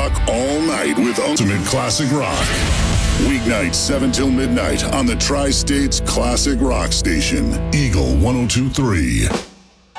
rock all night with Ultimate Classic Rock. Weeknights 7 till midnight on the Tri-States Classic Rock Station, Eagle 102.3.